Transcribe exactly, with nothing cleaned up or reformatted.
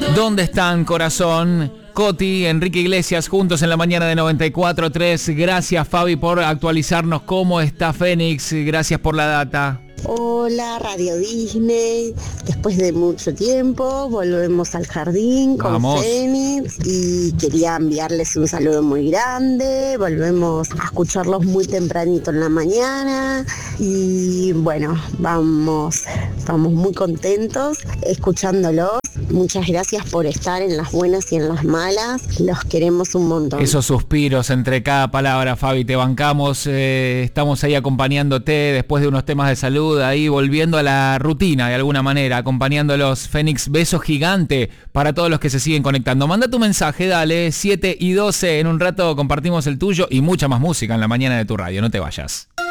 ¿Dónde están, corazón? Coti, Enrique Iglesias, juntos en la mañana de noventa y cuatro punto tres. Gracias, Fabi, por actualizarnos cómo está Fénix. Gracias por la data. Hola, Radio Disney. Después de mucho tiempo volvemos al jardín con Vamos. Fénix y quería enviarles un saludo muy grande. Volvemos a escucharlos muy tempranito en la mañana y bueno, vamos, estamos muy contentos escuchándolos. Muchas gracias por estar en las buenas y en las malas. Los queremos un montón. Esos suspiros entre cada palabra, Fabi, te bancamos. Eh, estamos ahí acompañándote después de unos temas de salud, ahí volviendo a la rutina de alguna manera, acompañándolos. Fénix, beso gigante para todos los que se siguen conectando. Manda tu mensaje, dale, siete y doce. En un rato compartimos el tuyo y mucha más música en la mañana de tu radio. No te vayas.